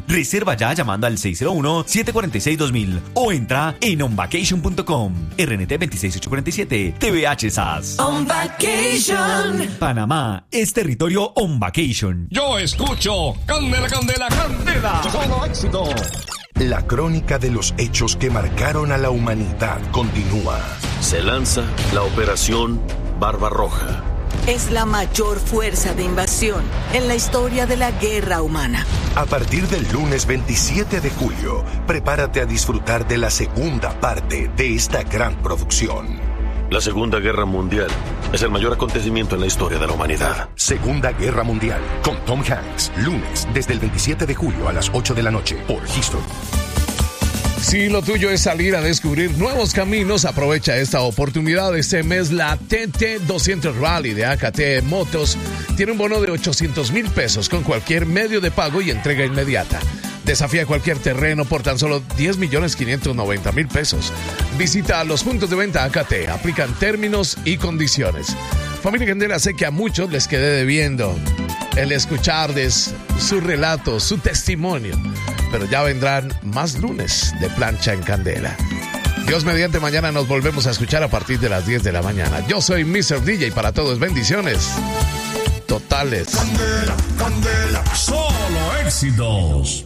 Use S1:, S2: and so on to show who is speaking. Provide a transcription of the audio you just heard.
S1: Reserva ya llamando al 601-746-2000 o entra en onvacation.com. RNT 26847, TVH SAS.
S2: On Vacation.
S1: Panamá es territorio On Vacation.
S3: Yo escucho Candela, Candela, Candela. Solo éxito.
S4: La crónica de los hechos que marcaron a la humanidad continúa.
S5: Se lanza la Operación Barbarroja.
S2: Es la mayor fuerza de invasión en la historia de la guerra humana.
S4: A partir del lunes 27 de julio, prepárate a disfrutar de la segunda parte de esta gran producción.
S5: La Segunda Guerra Mundial es el mayor acontecimiento en la historia de la humanidad.
S4: Segunda Guerra Mundial, con Tom Hanks, lunes desde el 27 de julio a las 8 de la noche por History.
S6: Si lo tuyo es salir a descubrir nuevos caminos, aprovecha esta oportunidad. Este mes la TT 200 Rally de AKT Motos tiene un bono de 800,000 pesos con cualquier medio de pago y entrega inmediata. Desafía cualquier terreno por tan solo 10,590,000 pesos. Visita los puntos de venta AKT. Aplican términos y condiciones. Familia Candela, sé que a muchos les quedé debiendo el escuchar de su relato, su testimonio. Pero ya vendrán más lunes de Plancha en Candela. Dios mediante, mañana nos volvemos a escuchar a partir de las 10 de la mañana. Yo soy Mr. DJ y para todos bendiciones totales.
S3: Candela, Candela, solo éxitos.